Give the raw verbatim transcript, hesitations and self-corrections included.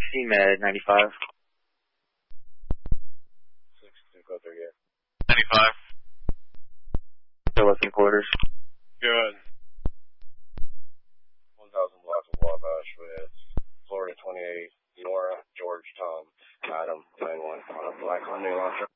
C Med ninety-five. six two go through here. ninety-five. Still within quarters. Good. one thousand blocks of Wabash with Florida twenty-eight, Nora, George, Tom, Adam, nine one on a black Hyundai Elantra.